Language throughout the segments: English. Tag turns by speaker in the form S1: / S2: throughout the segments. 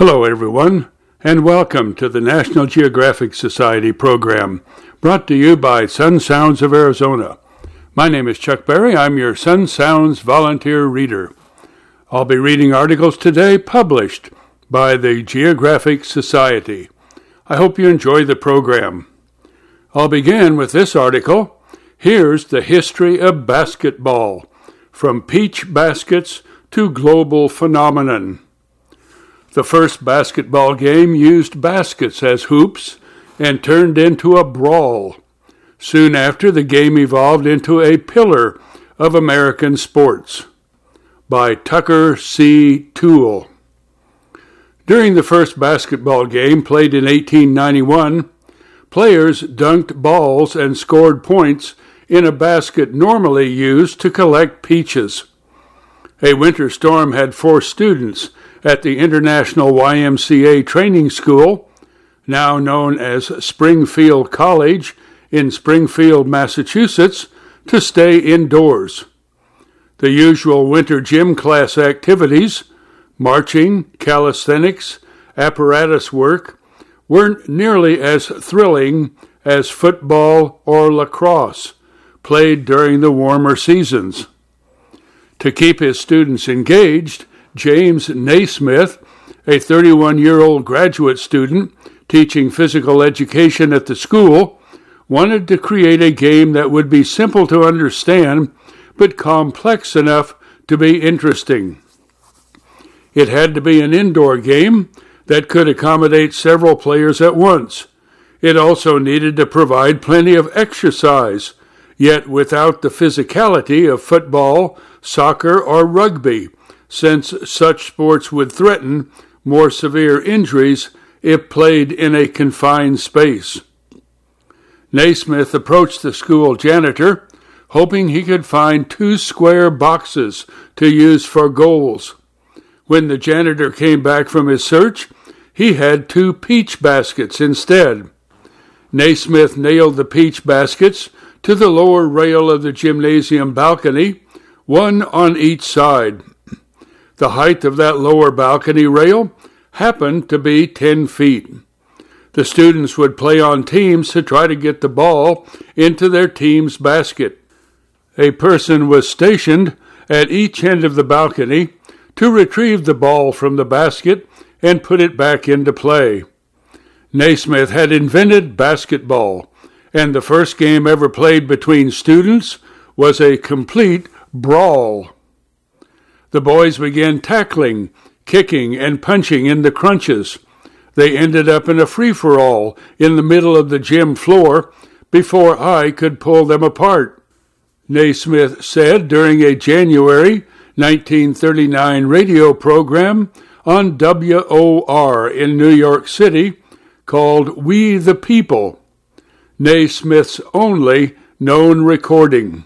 S1: Hello, everyone, and welcome to the National Geographic Society program, brought to you by Sun Sounds of Arizona. My name is Chuck Berry. I'm your Sun Sounds volunteer reader. I'll be reading articles today published by the Geographic Society. I hope you enjoy the program. I'll begin with this article. Here's the history of basketball, from peach baskets to global phenomenon. The first basketball game used baskets as hoops and turned into a brawl. Soon after, the game evolved into a pillar of American sports. By Tucker C. Toole. During the first basketball game, played in 1891, players dunked balls and scored points in a basket normally used to collect peaches. A winter storm had forced students at the International YMCA Training School, now known as Springfield College in Springfield, Massachusetts, to stay indoors. The usual winter gym class activities, marching, calisthenics, apparatus work, weren't nearly as thrilling as football or lacrosse, played during the warmer seasons. To keep his students engaged, James Naismith, a 31-year-old graduate student teaching physical education at the school, wanted to create a game that would be simple to understand but complex enough to be interesting. It had to be an indoor game that could accommodate several players at once. It also needed to provide plenty of exercise, yet without the physicality of football, soccer, or rugby, since such sports would threaten more severe injuries if played in a confined space. Naismith approached the school janitor, hoping he could find 2 square boxes to use for goals. When the janitor came back from his search, he had 2 peach baskets instead. Naismith nailed the peach baskets to the lower rail of the gymnasium balcony, one on each side. The height of that lower balcony rail happened to be 10 feet. The students would play on teams to try to get the ball into their team's basket. A person was stationed at each end of the balcony to retrieve the ball from the basket and put it back into play. Naismith had invented basketball, and the first game ever played between students was a complete brawl. The boys began tackling, kicking, and punching in the crunches. They ended up in a free-for-all in the middle of the gym floor before I could pull them apart, Naismith said during a January 1939 radio program on WOR in New York City called We the People, Naismith's only known recording.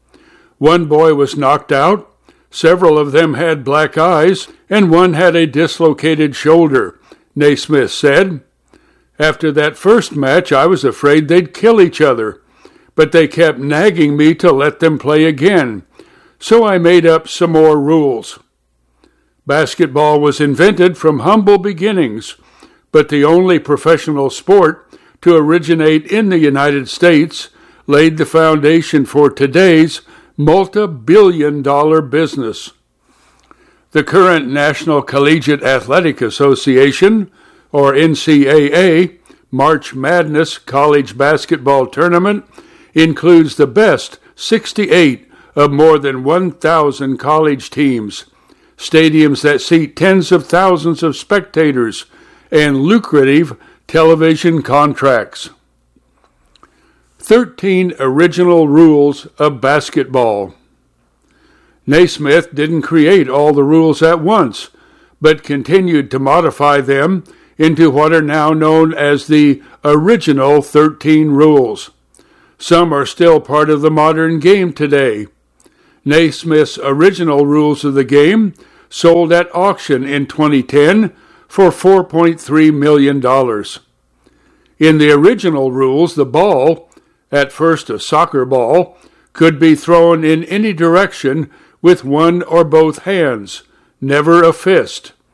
S1: One boy was knocked out. Several of them had black eyes, and one had a dislocated shoulder, Naismith said. After that first match, I was afraid they'd kill each other, but they kept nagging me to let them play again, so I made up some more rules. Basketball was invented from humble beginnings, but the only professional sport to originate in the United States laid the foundation for today's multi-billion-dollar business. The current National Collegiate Athletic Association, or NCAA, March Madness college basketball tournament includes the best 68 of more than 1,000 college teams, stadiums that seat tens of thousands of spectators, and lucrative television contracts. 13 original rules of basketball. Naismith didn't create all the rules at once, but continued to modify them into what are now known as the original 13 rules. Some are still part of the modern game today. Naismith's original rules of the game sold at auction in 2010 for $4.3 million. In the original rules, the ball, at first a soccer ball, could be thrown in any direction with one or both hands, never a fist.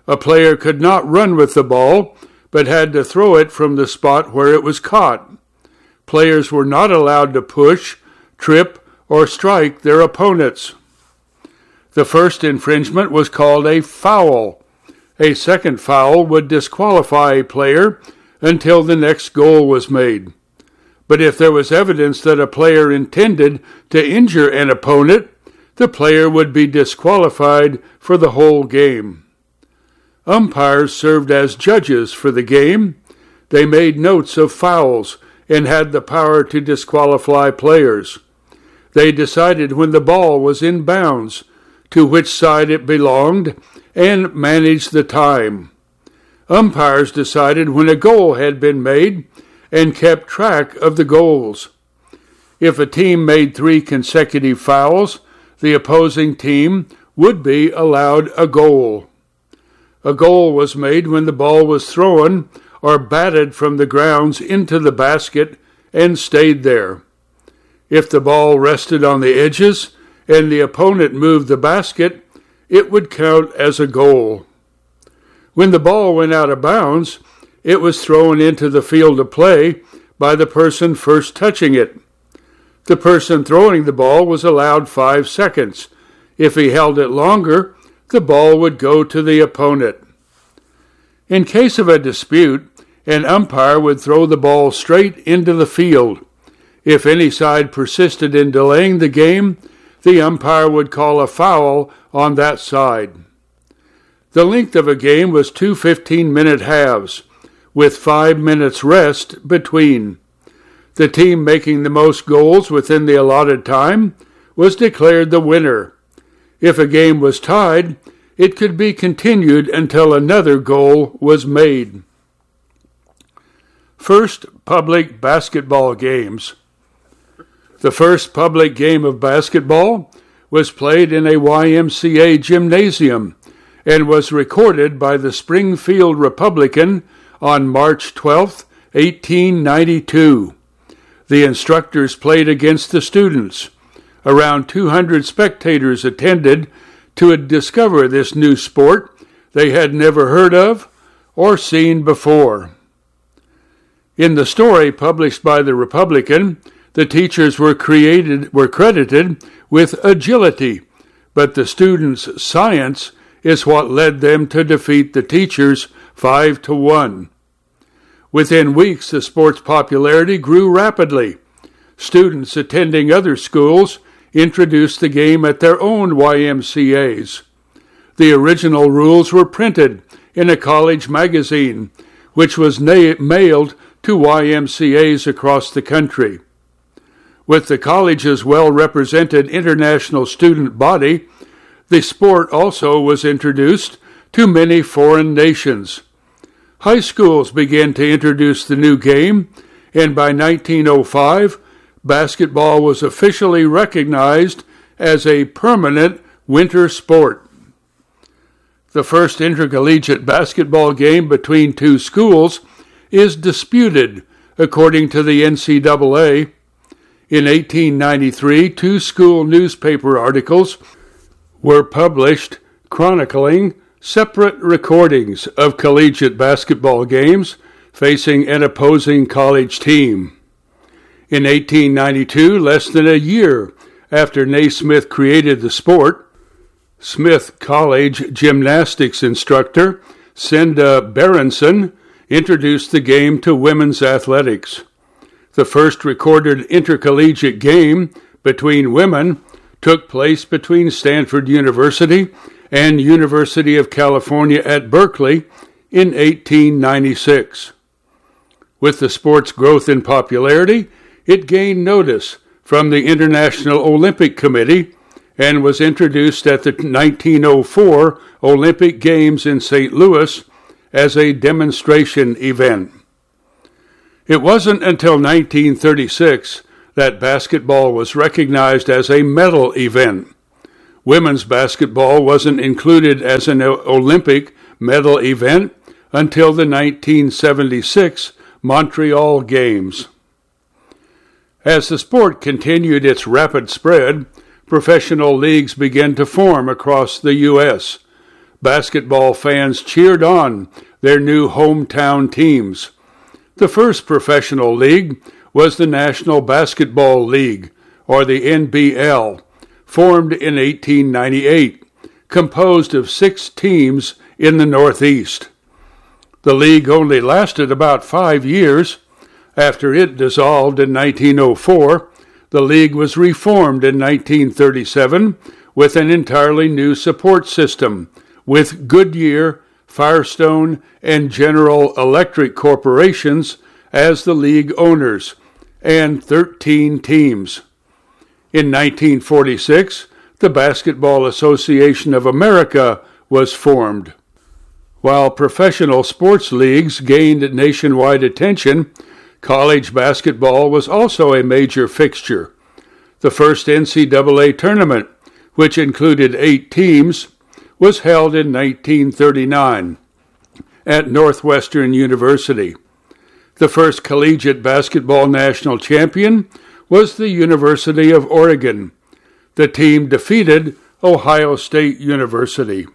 S1: A player could not run with the ball, but had to throw it from the spot where it was caught. Players were not allowed to push, trip, or strike their opponents. The first infringement was called a foul. A second foul would disqualify a player until the next goal was made. But if there was evidence that a player intended to injure an opponent, the player would be disqualified for the whole game. Umpires served as judges for the game. They made notes of fouls and had the power to disqualify players. They decided when the ball was in bounds, to which side it belonged, and managed the time. Umpires decided when a goal had been made and kept track of the goals. If a team made 3 consecutive fouls, the opposing team would be allowed a goal. A goal was made when the ball was thrown or batted from the grounds into the basket and stayed there. If the ball rested on the edges and the opponent moved the basket, it would count as a goal. When the ball went out of bounds, it was thrown into the field of play by the person first touching it. The person throwing the ball was allowed 5 seconds. If he held it longer, the ball would go to the opponent. In case of a dispute, an umpire would throw the ball straight into the field. If any side persisted in delaying the game, the umpire would call a foul on that side. The length of a game was 2 15-minute halves, with 5 minutes rest between. The team making the most goals within the allotted time was declared the winner. If a game was tied, it could be continued until another goal was made. First public basketball games. The first public game of basketball was played in a YMCA gymnasium and was recorded by the Springfield Republican on March 12, 1892. The instructors played against the students. Around 200 spectators attended to discover this new sport they had never heard of or seen before. In the story published by the Republican, the teachers were credited with agility, but the students' science is what led them to defeat the teachers 5-1. Within weeks, the sport's popularity grew rapidly. Students attending other schools introduced the game at their own YMCAs. The original rules were printed in a college magazine, which was mailed to YMCAs across the country. With the college's well-represented international student body, the sport also was introduced to many foreign nations. High schools began to introduce the new game, and by 1905, basketball was officially recognized as a permanent winter sport. The first intercollegiate basketball game between 2 schools is disputed, according to the NCAA. In 1893, 2 school newspaper articles were published chronicling separate recordings of collegiate basketball games facing an opposing college team. In 1892, less than a year after Naismith created the sport, Smith College gymnastics instructor Cinda Berenson introduced the game to women's athletics. The first recorded intercollegiate game between women took place between Stanford University and University of California at Berkeley in 1896. With the sport's growth in popularity, it gained notice from the International Olympic Committee and was introduced at the 1904 Olympic Games in St. Louis as a demonstration event. It wasn't until 1936 that basketball was recognized as a medal event. Women's basketball wasn't included as an Olympic medal event until the 1976 Montreal Games. As the sport continued its rapid spread, professional leagues began to form across the U.S. basketball fans cheered on their new hometown teams. The first professional league was the National Basketball League, or the NBL, formed in 1898, composed of 6 teams in the Northeast. The league only lasted about 5 years. After it dissolved in 1904, the league was reformed in 1937 with an entirely new support system, with Goodyear, Firestone, and General Electric corporations as the league owners, and 13 teams. In 1946, the Basketball Association of America was formed. While professional sports leagues gained nationwide attention, college basketball was also a major fixture. The first NCAA tournament, which included 8 teams, was held in 1939 at Northwestern University. The first collegiate basketball national champion was the University of Oregon. The team defeated Ohio State University.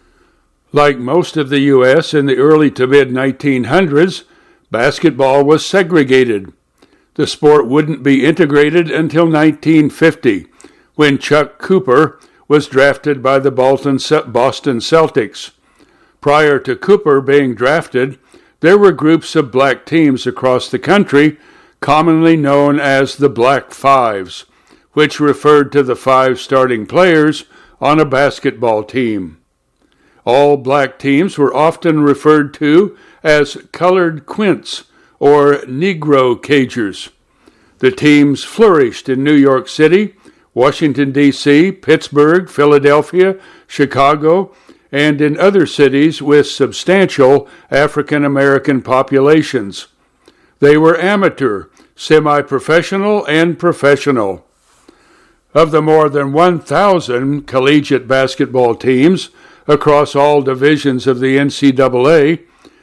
S1: Like most of the U.S. in the early to mid-1900s, basketball was segregated. The sport wouldn't be integrated until 1950, when Chuck Cooper was drafted by the Boston Celtics. Prior to Cooper being drafted, there were groups of black teams across the country, commonly known as the Black Fives, which referred to the 5 starting players on a basketball team. All black teams were often referred to as colored quints or Negro Cagers. The teams flourished in New York City, Washington, D.C., Pittsburgh, Philadelphia, Chicago, and in other cities with substantial African American populations. They were amateur, semi-professional, and professional. Of the more than 1,000 collegiate basketball teams across all divisions of the NCAA,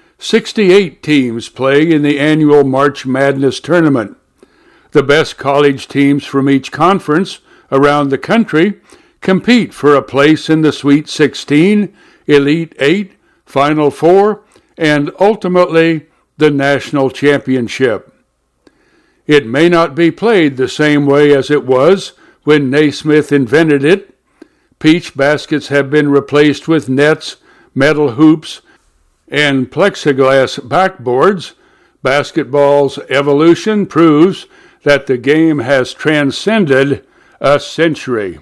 S1: 68 teams play in the annual March Madness tournament. The best college teams from each conference around the country compete for a place in the Sweet 16, Elite 8, Final Four, and ultimately the national championship. It may not be played the same way as it was when Naismith invented it. Peach baskets have been replaced with nets, metal hoops, and plexiglass backboards. Basketball's evolution proves that the game has transcended a century.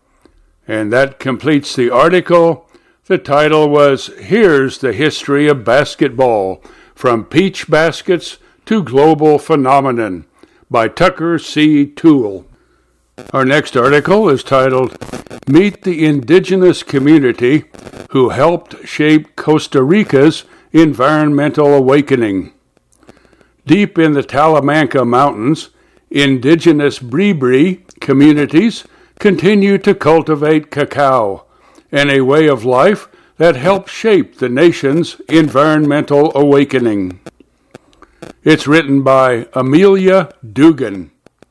S1: And that completes the article. The title was Here's the History of Basketball, From Peach Baskets to Global Phenomenon, by Tucker C. Toole. Our next article is titled Meet the Indigenous Community Who Helped Shape Costa Rica's Environmental Awakening. Deep in the Talamanca Mountains, indigenous Bribri communities continue to cultivate cacao, and a way of life that helped shape the nation's environmental awakening. It's written by Amelia Dugan.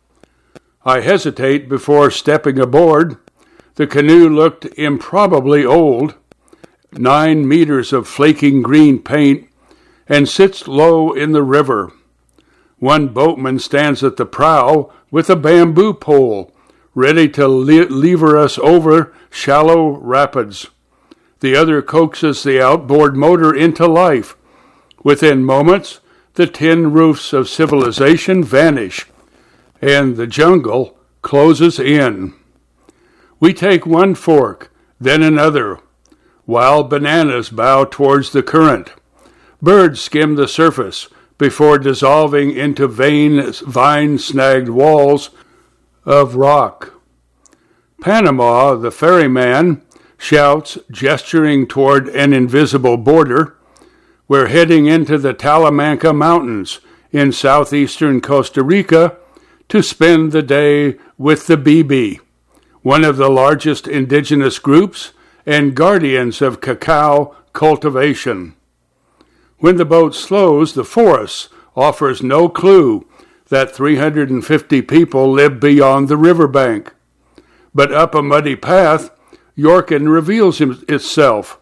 S1: I hesitate before stepping aboard. The canoe looked improbably old, 9 meters of flaking green paint, and sits low in the river. One boatman stands at the prow with a bamboo pole, ready to lever us over shallow rapids. The other coaxes the outboard motor into life. Within moments, the tin roofs of civilization vanish, and the jungle closes in. We take one fork, then another. Wild bananas bow towards the current. Birds skim the surface before dissolving into vine-snagged walls of rock. Panama, the ferryman, shouts, gesturing toward an invisible border. We're heading into the Talamanca Mountains in southeastern Costa Rica to spend the day with the Bibi, one of the largest indigenous groups and guardians of cacao cultivation. When the boat slows, the forest offers no clue that 350 people live beyond the riverbank. But up a muddy path, Yorkin reveals itself,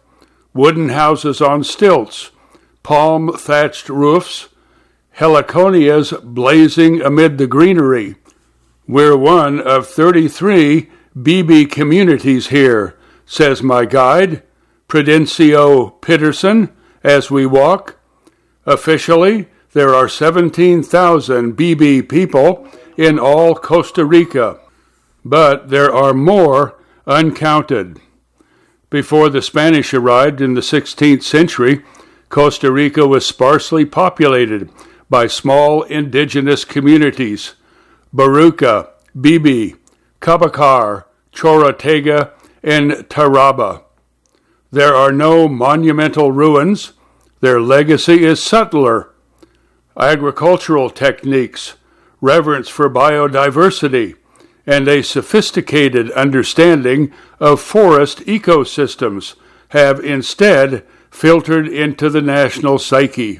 S1: wooden houses on stilts, palm-thatched roofs, heliconias blazing amid the greenery. We're one of 33 BB communities here, says my guide, Prudencio Peterson, as we walk. Officially, there are 17,000 BB people in all Costa Rica, but there are more uncounted. Before the Spanish arrived in the 16th century, Costa Rica was sparsely populated by small indigenous communities: Baruca, Bibi, Cabacar, Chorotega, and Taraba. There are no monumental ruins. Their legacy is subtler. Agricultural techniques, reverence for biodiversity, and a sophisticated understanding of forest ecosystems have instead filtered into the national psyche.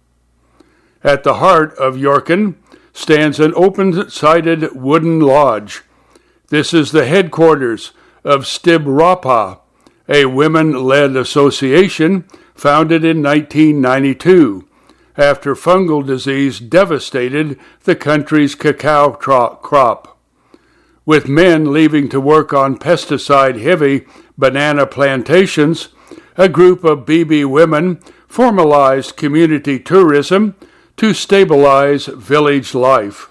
S1: At the heart of Yorkon stands an open-sided wooden lodge. This is the headquarters of Stibrapa, a women-led association founded in 1992, after fungal disease devastated the country's cacao crop. With men leaving to work on pesticide-heavy banana plantations, a group of BB women formalized community tourism to stabilize village life.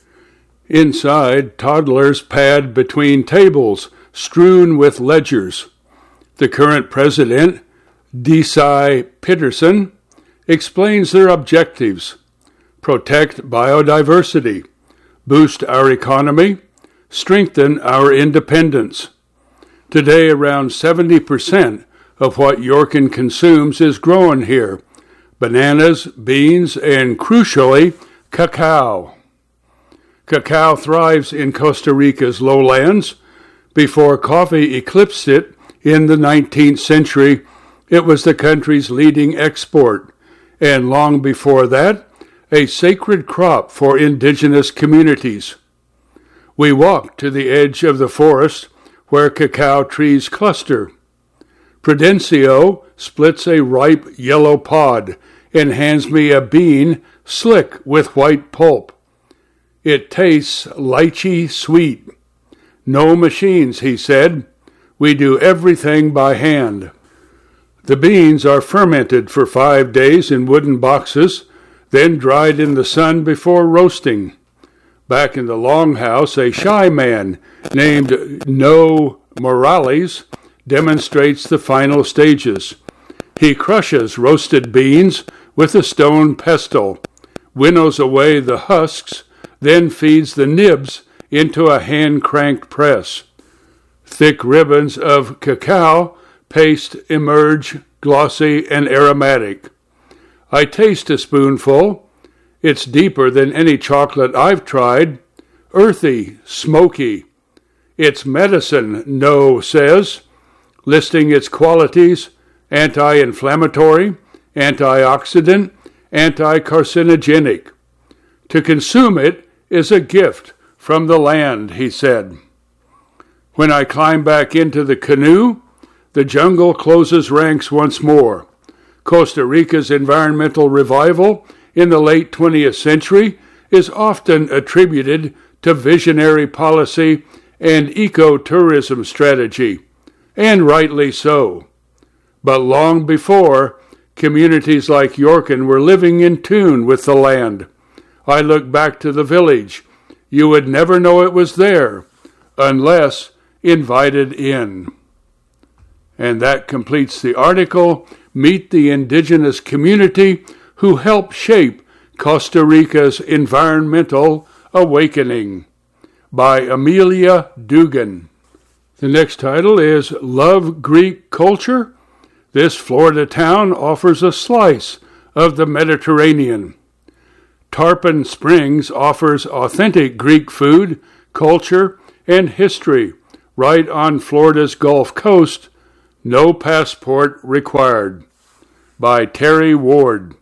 S1: Inside, toddlers pad between tables strewn with ledgers. The current president, Desai Peterson, explains their objectives: protect biodiversity, boost our economy, strengthen our independence. Today, around 70% of what Yorkon consumes is grown here: bananas, beans, and crucially, cacao. Cacao thrives in Costa Rica's lowlands. Before coffee eclipsed it in the 19th century, it was the country's leading export, and long before that, a sacred crop for indigenous communities. We walk to the edge of the forest where cacao trees cluster. Prudencio splits a ripe yellow pod and hands me a bean slick with white pulp. It tastes lychee sweet. No machines, he said. We do everything by hand. The beans are fermented for 5 days in wooden boxes, then dried in the sun before roasting. Back in the longhouse, a shy man named No Morales demonstrates the final stages. He crushes roasted beans with a stone pestle, winnows away the husks, then feeds the nibs into a hand-cranked press. Thick ribbons of cacao paste emerge, glossy and aromatic. I taste a spoonful. It's deeper than any chocolate I've tried, earthy, smoky. It's medicine, No says, listing its qualities: anti-inflammatory, antioxidant, anti-carcinogenic. To consume it is a gift from the land, he said. When I climb back into the canoe, the jungle closes ranks once more. Costa Rica's environmental revival in the late 20th century is often attributed to visionary policy and ecotourism strategy, and rightly so. But long before, communities like Yorkon were living in tune with the land. I look back to the village. You would never know it was there, unless invited in. And that completes the article, Meet the Indigenous Community Who Helped Shape Costa Rica's Environmental Awakening, by Amelia Dugan. The next title is Love Greek Culture? This Florida town offers a slice of the Mediterranean. Tarpon Springs offers authentic Greek food, culture, and history right on Florida's Gulf Coast. No passport required. By Terry Ward.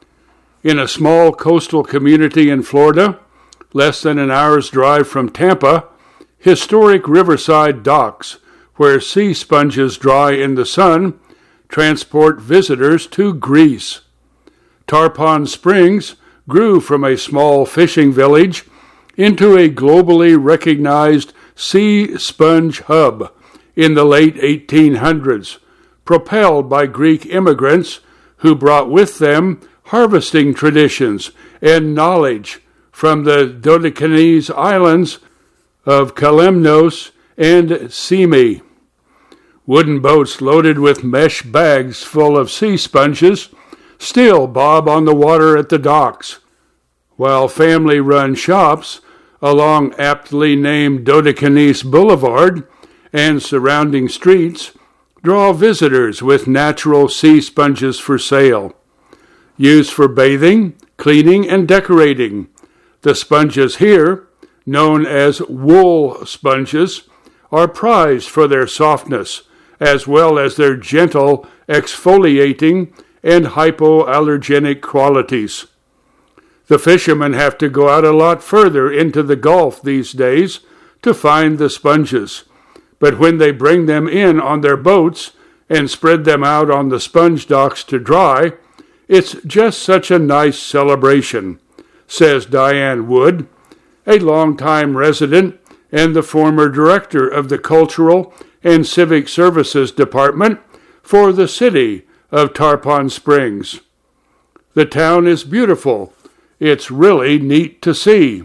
S1: In a small coastal community in Florida, less than an hour's drive from Tampa, historic riverside docks, where sea sponges dry in the sun, transport visitors to Greece. Tarpon Springs grew from a small fishing village into a globally recognized sea sponge hub in the late 1800s, propelled by Greek immigrants who brought with them harvesting traditions and knowledge from the Dodecanese islands of Kalymnos and Symi. Wooden boats loaded with mesh bags full of sea sponges still bob on the water at the docks, while family-run shops along aptly named Dodecanese Boulevard and surrounding streets draw visitors with natural sea sponges for sale. Used for bathing, cleaning, and decorating, the sponges here, known as wool sponges, are prized for their softness, as well as their gentle exfoliating and hypoallergenic qualities. The fishermen have to go out a lot further into the Gulf these days to find the sponges, but when they bring them in on their boats and spread them out on the sponge docks to dry, it's just such a nice celebration, says Diane Wood, a longtime resident and the former director of the Cultural and Civic Services Department for the city of Tarpon Springs. The town is beautiful. It's really neat to see.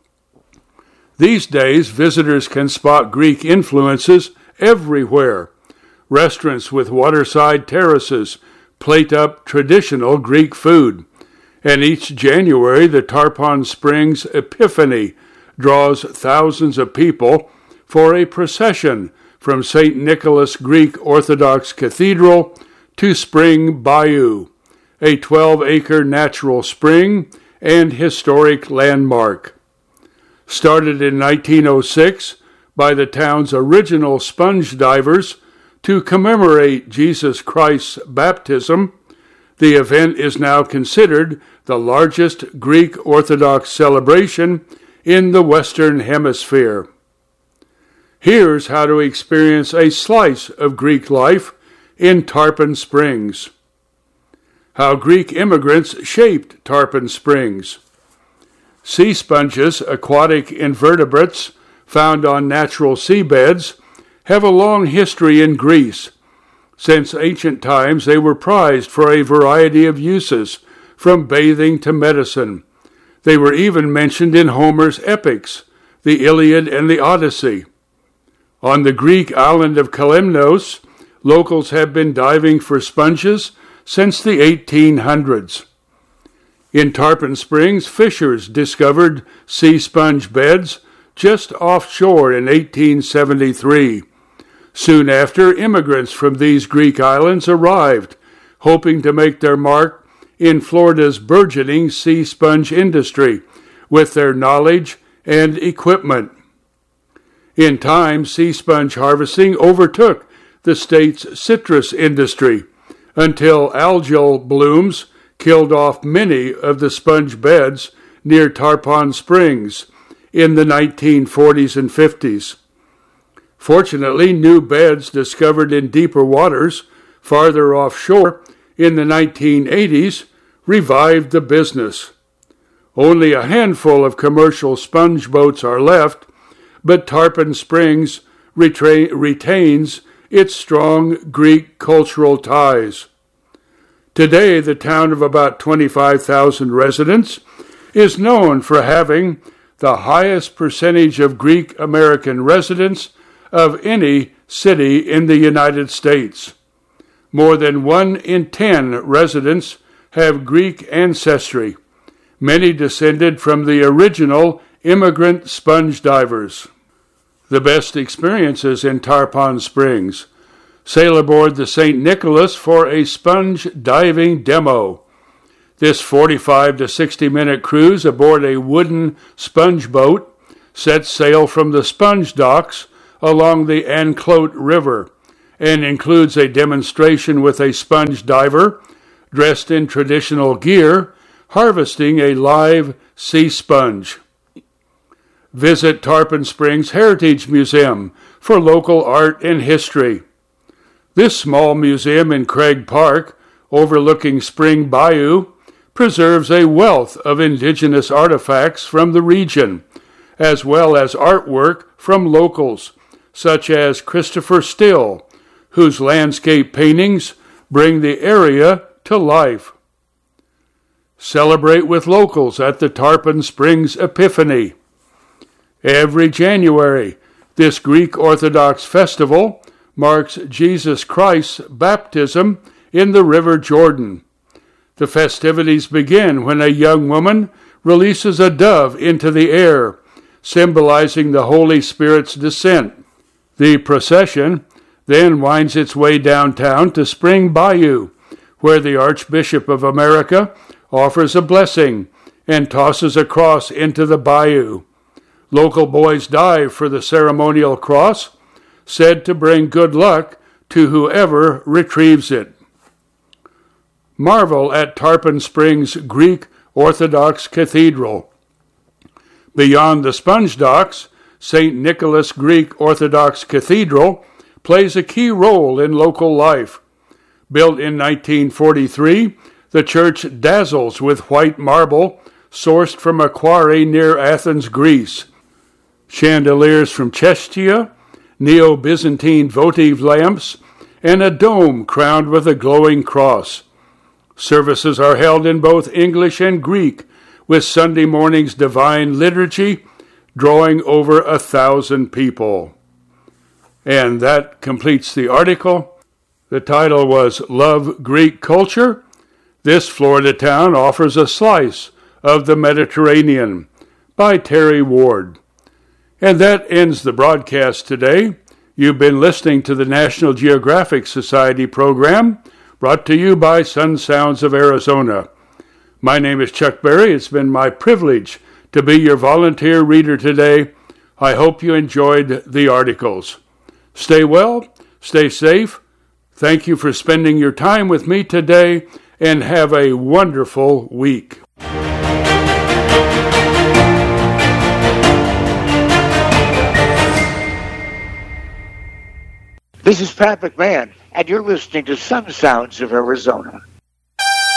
S1: These days, visitors can spot Greek influences everywhere. Restaurants with waterside terraces plate up traditional Greek food. And each January, the Tarpon Springs Epiphany draws thousands of people for a procession from St. Nicholas Greek Orthodox Cathedral to Spring Bayou, a 12-acre natural spring and historic landmark. Started in 1906 by the town's original sponge divers to commemorate Jesus Christ's baptism, the event is now considered the largest Greek Orthodox celebration in the Western Hemisphere. Here's how to experience a slice of Greek life in Tarpon Springs. How Greek immigrants shaped Tarpon Springs. Sea sponges, aquatic invertebrates found on natural seabeds, have a long history in Greece. Since ancient times, they were prized for a variety of uses, from bathing to medicine. They were even mentioned in Homer's epics, the Iliad and the Odyssey. On the Greek island of Kalymnos, locals have been diving for sponges since the 1800s. In Tarpon Springs, fishers discovered sea sponge beds just offshore in 1873. Soon after, immigrants from these Greek islands arrived, hoping to make their mark in Florida's burgeoning sea sponge industry with their knowledge and equipment. In time, sea sponge harvesting overtook the state's citrus industry until algal blooms killed off many of the sponge beds near Tarpon Springs in the 1940s and 50s. Fortunately, new beds discovered in deeper waters farther offshore in the 1980s revived the business. Only a handful of commercial sponge boats are left, but Tarpon Springs retains its strong Greek cultural ties. Today, the town of about 25,000 residents is known for having the highest percentage of Greek American residents of any city in the United States. More than 1 in 10 residents have Greek ancestry, many descended from the original immigrant sponge divers. The best experiences in Tarpon Springs. Sail aboard the St. Nicholas for a sponge diving demo. This 45 to 60-minute cruise aboard a wooden sponge boat sets sail from the sponge docks along the Anclote River and includes a demonstration with a sponge diver dressed in traditional gear harvesting a live sea sponge. Visit Tarpon Springs Heritage Museum for local art and history. This small museum in Craig Park, overlooking Spring Bayou, preserves a wealth of indigenous artifacts from the region, as well as artwork from locals, such as Christopher Still, whose landscape paintings bring the area to life. Celebrate with locals at the Tarpon Springs Epiphany. Every January, this Greek Orthodox festival marks Jesus Christ's baptism in the River Jordan. The festivities begin when a young woman releases a dove into the air, symbolizing the Holy Spirit's descent. The procession then winds its way downtown to Spring Bayou, where the Archbishop of America offers a blessing and tosses a cross into the bayou. Local boys dive for the ceremonial cross, said to bring good luck to whoever retrieves it. Marvel at Tarpon Springs Greek Orthodox Cathedral. Beyond the sponge docks, St. Nicholas Greek Orthodox Cathedral plays a key role in local life. Built in 1943, the church dazzles with white marble sourced from a quarry near Athens, Greece. Chandeliers from Chestia, Neo-Byzantine votive lamps, and a dome crowned with a glowing cross. Services are held in both English and Greek, with Sunday morning's divine liturgy drawing over 1,000 people. And that completes the article. The title was Love Greek Culture. This Florida town offers a slice of the Mediterranean by Terry Ward. And that ends the broadcast today. You've been listening to the National Geographic Society program, brought to you by Sun Sounds of Arizona. My name is Chuck Berry. It's been my privilege to be your volunteer reader today. I hope you enjoyed the articles. Stay well, stay safe. Thank you for spending your time with me today, and have a wonderful week.
S2: This is Pat McMahon, and you're listening to Sun Sounds of Arizona.